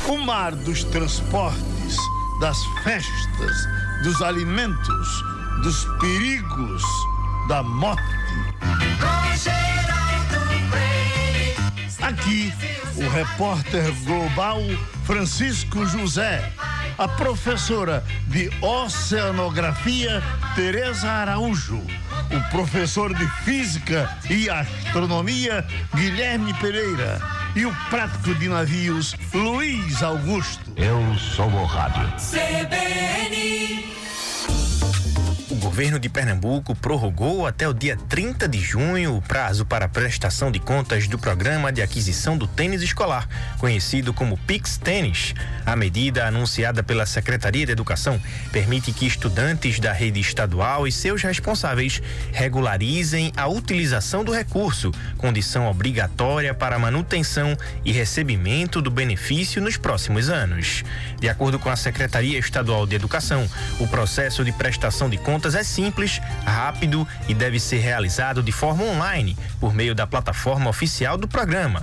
O mar dos transportes, das festas, dos alimentos, dos perigos, da morte. Aqui, o repórter global Francisco José, a professora de oceanografia Tereza Araújo, o professor de física e astronomia Guilherme Pereira e o prático de navios Luiz Augusto. Eu sou o rádio. CBN. O governo de Pernambuco prorrogou até o dia 30 de junho o prazo para a prestação de contas do programa de aquisição do tênis escolar, conhecido como Pix Tênis. A medida, anunciada pela Secretaria de Educação, permite que estudantes da rede estadual e seus responsáveis regularizem a utilização do recurso, condição obrigatória para a manutenção e recebimento do benefício nos próximos anos. De acordo com a Secretaria Estadual de Educação, o processo de prestação de contas é simples, rápido e deve ser realizado de forma online, por meio da plataforma oficial do programa,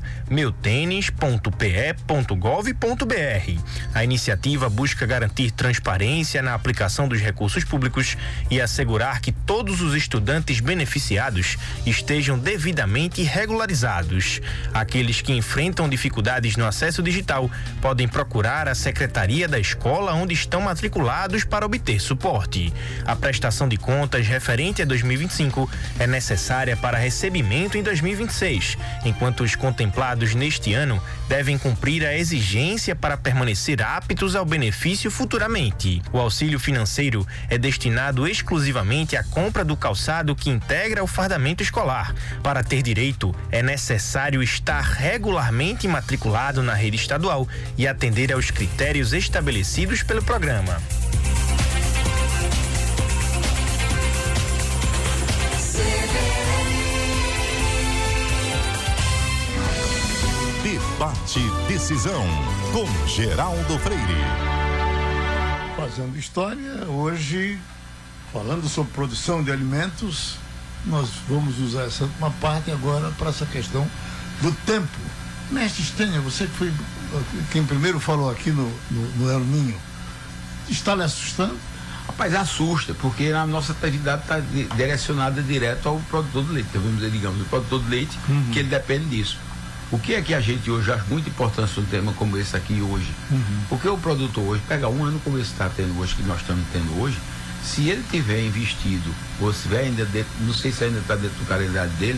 meutenis.pe.gov.br. A iniciativa busca garantir transparência na aplicação dos recursos públicos e assegurar que todos os estudantes beneficiados estejam devidamente regularizados. Aqueles que enfrentam dificuldades no acesso digital podem procurar a secretaria da escola onde estão matriculados para obter suporte. A prestação de contas referente a 2025 é necessária para recebimento em 2026, enquanto os contemplados neste ano devem cumprir a exigência para permanecer aptos ao benefício futuramente. O auxílio financeiro é destinado exclusivamente à compra do calçado que integra o fardamento escolar. Para ter direito, é necessário estar regularmente matriculado na rede estadual e atender aos critérios estabelecidos pelo programa. Debate Decisão, com Geraldo Freire. Fazendo história, hoje, falando sobre produção de alimentos, nós vamos usar essa uma parte agora para essa questão do tempo. Mestre Stênia, você que foi quem primeiro falou aqui no El Ninho, está lhe assustando? Rapaz, assusta, porque a nossa atividade está direcionada direto ao produtor do leite, vamos dizer, digamos, o produtor do leite, que ele depende disso. O que é que a gente hoje acha muito importante um tema como esse aqui hoje? Porque o produtor hoje, pega um ano como esse está tendo hoje, que nós estamos tendo hoje, se ele tiver investido, ou se tiver ainda dentro, não sei se ainda está dentro do calendário dele,